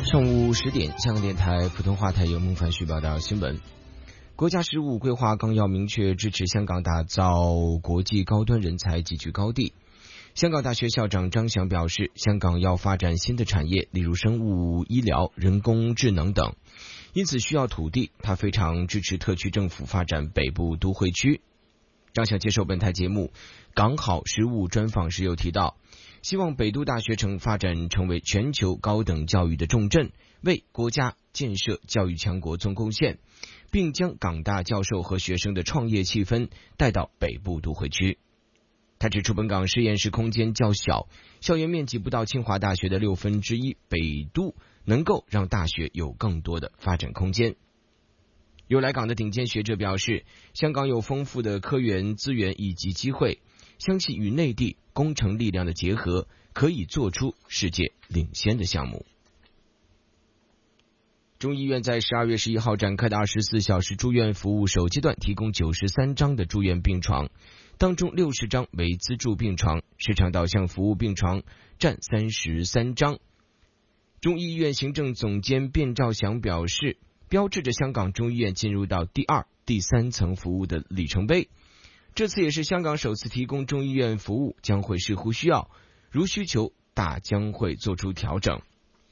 上午10点，香港电台普通话台由孟凡旭报道新闻。国家15五规划纲要明确支持香港打造国际高端人才集聚高地。香港大学校长张翔表示，香港要发展新的产业，例如生物医疗、人工智能等，因此需要土地。他非常支持特区政府发展北部都会区。张翔接受本台节目港好15专访时又提到，希望北都大学城发展成为全球高等教育的重镇，为国家建设教育强国做贡献，并将港大教授和学生的创业气氛带到北部都会区。他指出，本港实验室空间较小，校园面积不到清华大学的1/6，北都能够让大学有更多的发展空间。有来港的顶尖学者表示，香港有丰富的科研资源以及机会，相信与内地工程力量的结合，可以做出世界领先的项目。中医院在12月11号展开的24小时住院服务首阶段提供93张的住院病床，当中60张为资助病床，市场导向服务病床占33张。中医院行政总监卞兆祥表示，标志着香港中医院进入到第2、第3层服务的里程碑。这次也是香港首次提供中医院服务，将会视乎需要，如需求大将会做出调整。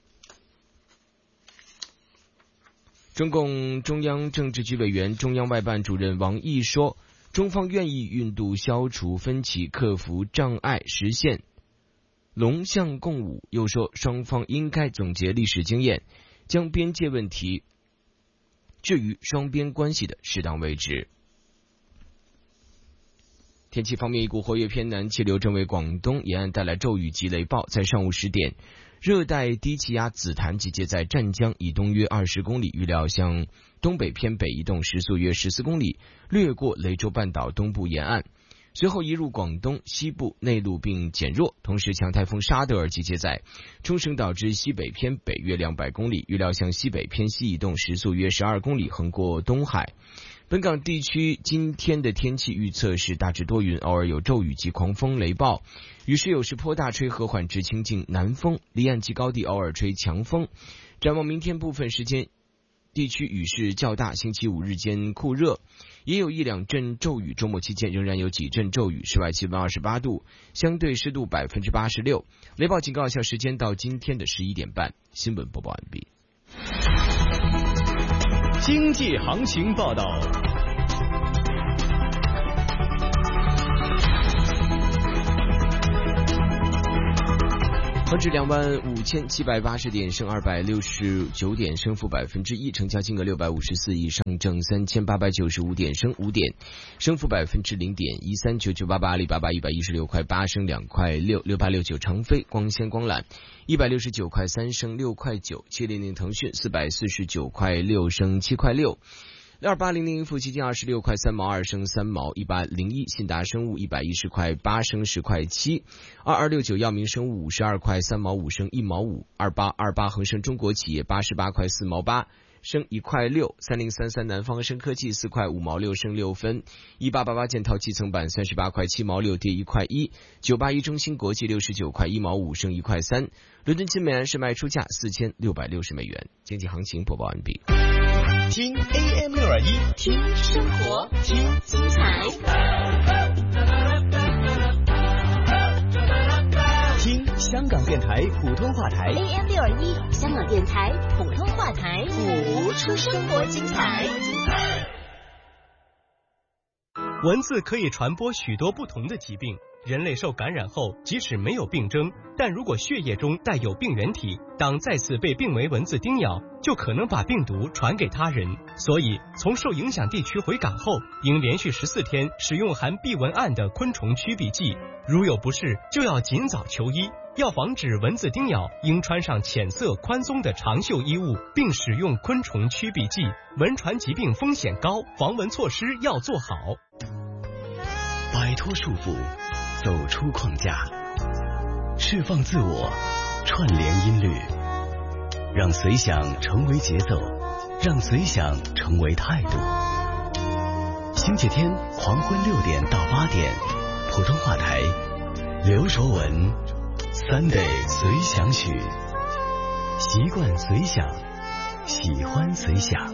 中共中央政治局委员、中央外办主任王毅说，中方愿意运渡消除分歧，克服障碍，实现龙象共舞。又说，双方应该总结历史经验，将边界问题置于双边关系的适当位置。天气方面，一股活跃偏南气流正为广东沿岸带来骤雨及雷暴。在上午10点，热带低气压紫檀集结在湛江以东约20公里，预料向东北偏北移动，时速约14公里，掠过雷州半岛东部沿岸，随后移入广东西部内陆并减弱。同时，强台风沙德尔集结在冲绳岛之西北偏北约200公里，预料向西北偏西移动，时速约12公里，横过东海。本港地区今天的天气预测是大致多云，偶尔有骤雨及狂风雷暴，雨势有时颇大，吹和缓至清劲南风，离岸及高地偶尔吹强风。展望明天部分时间地区雨势较大，星期5日间酷热，也有1、2阵骤雨，周末期间仍然有几阵骤雨，室外气温28度，相对湿度86%。雷暴警告有效时间到今天的11点半。新闻播报完毕。 经济行情报道。 恒指25780点，升269点，升幅1%，成交金额654亿，上证3895点，升5点，升幅0.13，9988阿里巴巴116块8，升2块6，6869长飞光纤光缆169块3，升6块9，700腾讯449块6，升7块6。62800富基金26块3毛2，升3毛；1801信达生物110块8，升10块7；2269药明生物52块3毛5，升1毛5；2828恒生中国企业88块4毛8，升1块6；3033南方生科技4块5毛6，升6分；1888建滔基层板38块7毛6，跌1块1；981中芯国际69块1毛5，升1块3。伦敦金美元是卖出价4660美元。经济行情播报完毕。 听 AM621， 听生活，听精彩， 听香港电台普通话台 AM621， 香港电台普通话台，谱出生活精彩。 文字可以传播许多不同的疾病。人类受感染后，即使没有病征，但如果血液中带有病原体，当再次被病危蚊子叮咬，就可能把病毒传给他人。所以，从受影响地区回港后，应连续14天使用含避蚊胺的昆虫驱避剂。如有不适，就要尽早求医。要防止蚊子叮咬，应穿上浅色宽松的长袖衣物，并使用昆虫驱避剂。蚊传疾病风险高，防蚊措施要做好。 摆脱束缚，走出框架，释放自我，串联音律，让随想成为节奏，让随想成为态度。星期天黄昏6点到8点，普通话台，刘卓文 Sunday 随想曲。 习惯随想，喜欢随想。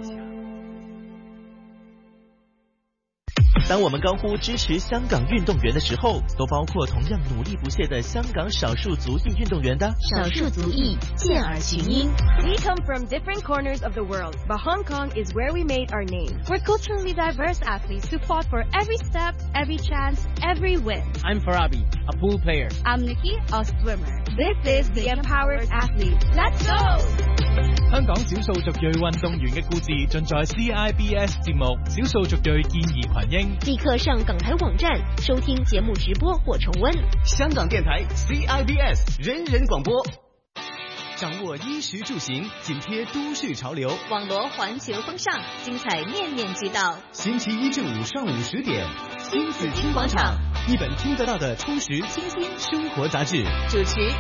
当我们高呼支持香港运动员的时候，都包括同样努力不懈的香港少数族裔运动员的。 少数族裔健儿群英。 We come from different corners of the world, but Hong Kong is where we made our name. We're culturally diverse athletes who fought for every step, every chance, every win. I'm Farabi, a pool player. I'm Nikki, a swimmer. This is the Empowered Athlete. Let's go! 香港少數族裔運動員嘅故事盡在 CIBS 節目《少數族裔健兒群英》。 立刻上港台網站收聽節目直播或重溫。 香港電台 CIBS 人人廣播，掌握衣食住行，緊貼都市潮流， 網羅環球風尚，精彩面面俱到。 星期一至五上午10點， 親子聽廣場， 一本聽得到的充實清新生活雜誌。 主持